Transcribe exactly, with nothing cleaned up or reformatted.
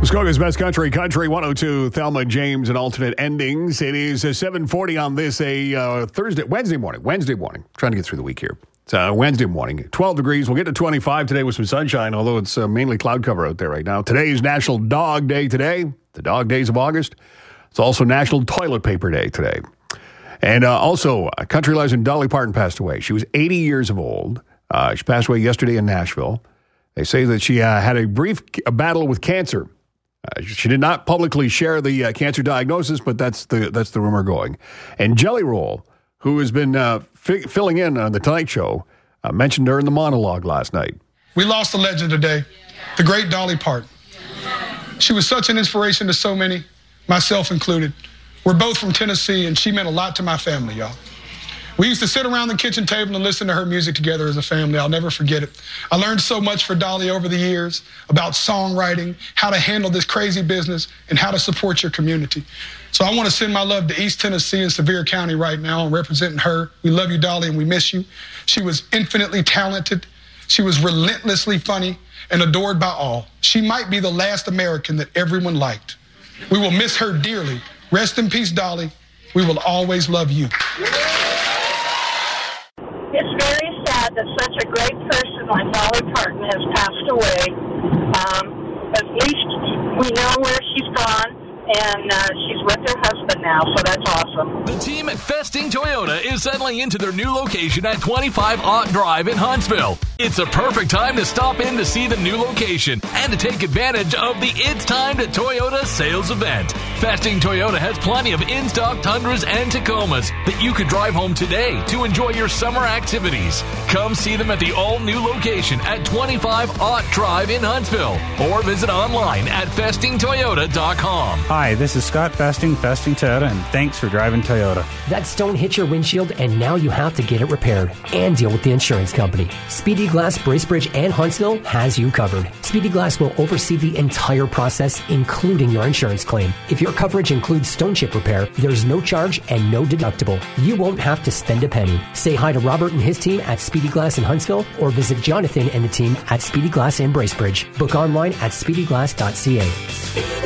Muskoka's Best Country, Country one oh two, Thelma James and alternate endings. It is uh, seven forty on this a uh, Thursday, Wednesday morning. Wednesday morning. Trying to get through the week here. It's uh, Wednesday morning. twelve degrees. We'll get to twenty-five today with some sunshine, although it's uh, mainly cloud cover out there right now. Today is National Dog Day today, the dog days of August. It's also National Toilet Paper Day today. And uh, also, uh, country legend Dolly Parton passed away. She was eighty years of old. Uh, she passed away yesterday in Nashville. They say that she uh, had a brief a battle with cancer. Uh, she did not publicly share the uh, cancer diagnosis, but that's the that's the rumor going. And Jelly Roll, who has been uh, fi- filling in on The Tonight Show, uh, mentioned her in the monologue last night. We lost a legend today, the great Dolly Parton. She was such an inspiration to so many, myself included. We're both from Tennessee, and she meant a lot to my family, y'all. We used to sit around the kitchen table and listen to her music together as a family. I'll never forget it. I learned so much for Dolly over the years about songwriting, how to handle this crazy business, and how to support your community. So I want to send my love to East Tennessee and Sevier County right now. I'm representing her. We love you, Dolly, and we miss you. She was infinitely talented. She was relentlessly funny and adored by all. She might be the last American that everyone liked. We will miss her dearly. Rest in peace, Dolly. We will always love you. It's very sad that such a great person like Dolly Parton has passed away. Um, at least we know where she's gone, and uh, she's with her husband now, so that's awesome. The team at Festing Toyota is settling into their new location at twenty-five Ott Drive in Huntsville. It's a perfect time to stop in to see the new location and to take advantage of the It's Time to Toyota sales event. Festing Toyota has plenty of in-stock Tundras and Tacomas that you could drive home today to enjoy your summer activities. Come see them at the all-new location at twenty-five Ott Drive in Huntsville or visit online at festing toyota dot com. Hi, this is Scott Festing, Festing Toyota, and thanks for driving Toyota. That stone hit your windshield, and now you have to get it repaired and deal with the insurance company. Speedy Glass, Bracebridge, and Huntsville has you covered. Speedy Glass will oversee the entire process, including your insurance claim. If your coverage includes stone chip repair, there's no charge and no deductible. You won't have to spend a penny. Say hi to Robert and his team at Speedy Glass in Huntsville, or visit Jonathan and the team at Speedy Glass in Bracebridge. Book online at speedy glass dot c a.